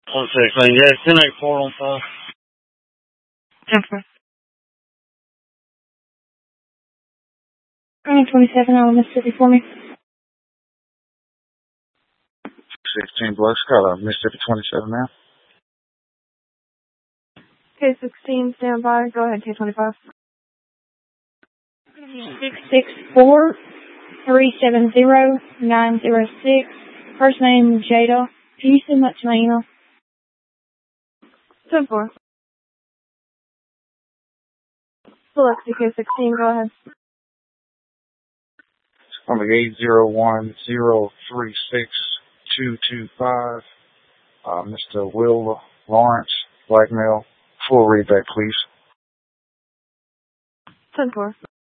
1 6, yeah, 1084 on file. 10-4. 27 out of Mississippi for me. 16 Blood Scholar, Mississippi 27 now. K16, stand by. Go ahead, K25. 664-370-906. First name, Jada. Can you send that to my email? 10-4. Biloxi K16, go ahead. Number 801-036-225. Mr. Will Lawrence, blackmail. Full readback, please. 10-4.